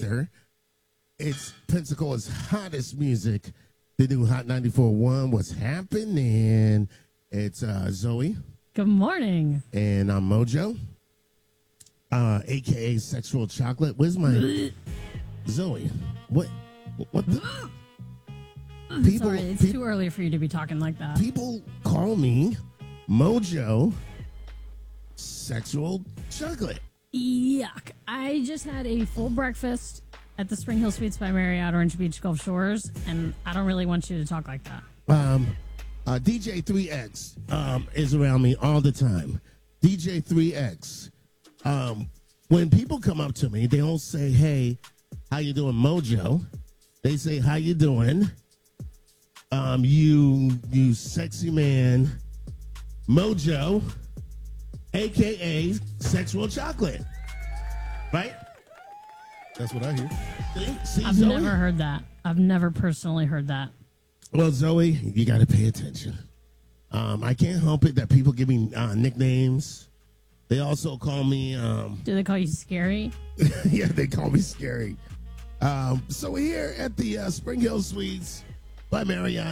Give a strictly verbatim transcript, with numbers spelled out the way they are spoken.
producer. It's Pensacola's hottest music, the new Hot ninety-four point one. What's happening? It's uh, Zoe. Good morning. And I'm Mojo, uh, a k a. Sexual Chocolate. Where's my... Zoe, what? What the... People, Sorry, it's pe- too early for you to be talking like that. People call me Mojo Sexual Chocolate. Yuck. I just had a full breakfast at the Spring Hill Suites by Marriott, Orange Beach, Gulf Shores, and I don't really want you to talk like that. Um, uh, D J three X um, is around me all the time. D J three X. Um, when people come up to me, they don't say, hey, how you doing, Mojo? They say, how you doing? Um, you, you sexy man, Mojo, a k a. Sexual Chocolate. Right? That's what I hear. See, see, I've Zoe? never heard that. I've never personally heard that. Well, Zoe, you got to pay attention. Um, I can't help it that people give me uh, nicknames. They also call me... Um, Do they call you Scary? Yeah, they call me Scary. Um, so we're here at the uh, Spring Hill Suites by Marriott.